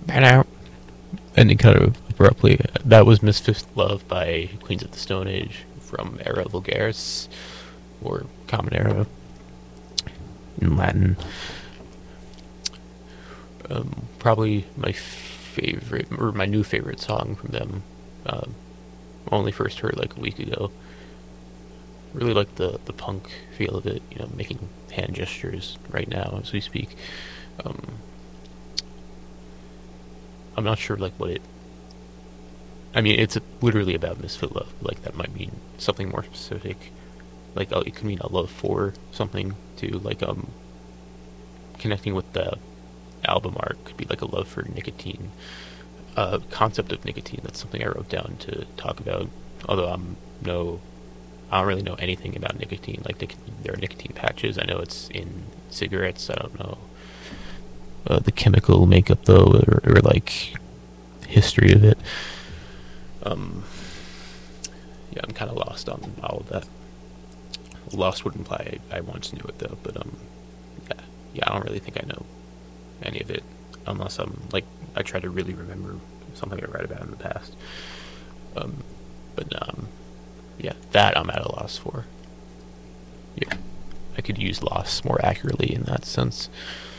out. Ending kind of abruptly. That was Misfit Love by Queens of the Stone Age from Era Vulgaris, or Common Era in Latin. Probably my favorite, or my new favorite song from them. Only first heard like a week ago. Really like the punk feel of it, making hand gestures right now as we speak. I'm not sure like what it. I mean, it's literally about misfit love. Like that might mean something more specific. Like it could mean a love for something too. Like connecting with the album art could be like a love for nicotine. Concept of nicotine. That's something I wrote down to talk about. Although I don't really know anything about nicotine. Like there are nicotine patches. I know it's in cigarettes. I don't know the chemical makeup though, or like history of it. Yeah, I'm kind of lost on all of that. Lost would imply I once knew it though, but yeah, I don't really think I know any of it unless I try to really remember something I read about in the past. But yeah, that I'm at a loss for. Yeah, I could use loss more accurately in that sense.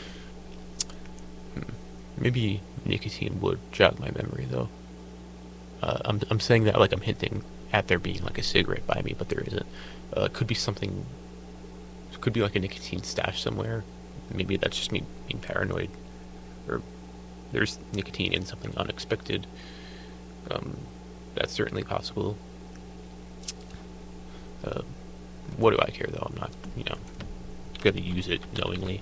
Maybe nicotine would jog my memory though. I'm saying that like I'm hinting at there being like a cigarette by me, but there isn't. Could be something. Could be like a nicotine stash somewhere. Maybe that's just me being paranoid, or there's nicotine in something unexpected. That's certainly possible. What do I care though? I'm not, going to use it knowingly.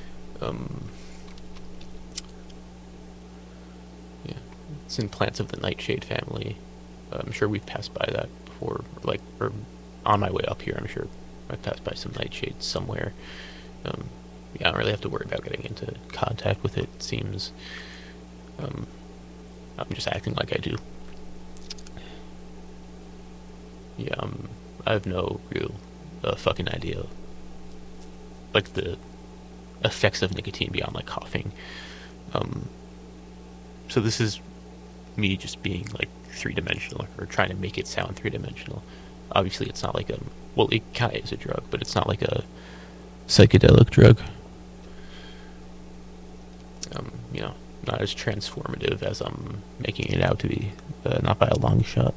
Yeah, it's in Plants of the Nightshade family. I'm sure we've passed by that before, or on my way up here. I'm sure I've passed by some nightshades somewhere. Yeah, I don't really have to worry about getting into contact with it. It seems. I'm just acting like I do. Yeah, I have no real fucking idea. Like the effects of nicotine beyond like coughing. So this is me just being like three-dimensional or trying to make it sound three-dimensional. Obviously, it's not like well, it kind of is a drug, but it's not like a psychedelic drug. Not as transformative as I'm making it out to be. Not by a long shot.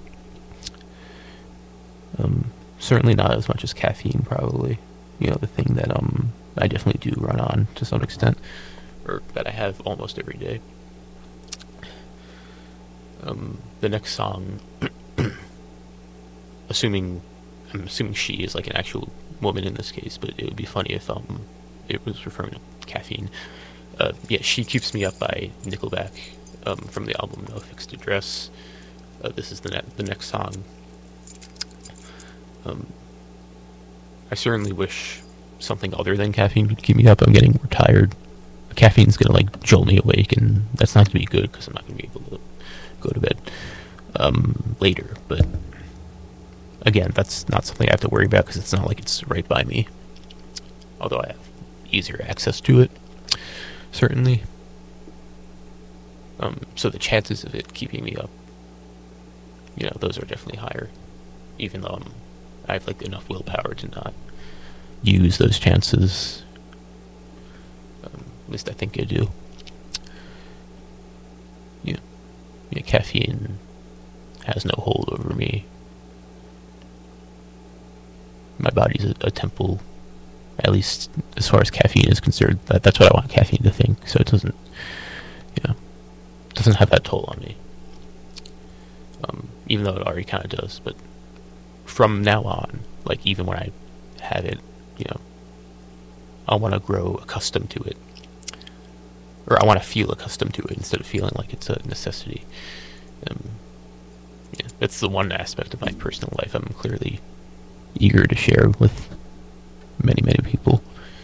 Certainly not as much as caffeine, probably. The thing that I definitely do run on to some extent, or that I have almost every day. The next song, I'm assuming she is like an actual woman in this case, but it would be funny if it was referring to caffeine. Yeah, She Keeps Me Up by Nickelback, from the album No Fixed Address. This is the next song. I certainly wish something other than caffeine could keep me up. I'm getting more tired. Caffeine's gonna like jolt me awake, and that's not gonna be good because I'm not gonna be able to go to bed later. But again, that's not something I have to worry about because it's not like it's right by me. Although I have easier access to it, certainly. So the chances of it keeping me up, those are definitely higher. Even though I have like enough willpower to not use those chances. At least I think I do. Yeah, caffeine has no hold over me. My body's a temple, at least as far as caffeine is concerned. That's what I want caffeine to think. So it doesn't have that toll on me. Even though it already kind of does, but from now on, like even when I have it, I want to grow accustomed to it, or I want to feel accustomed to it instead of feeling like it's a necessity. Yeah, that's the one aspect of my personal life I'm clearly eager to share with many, many people.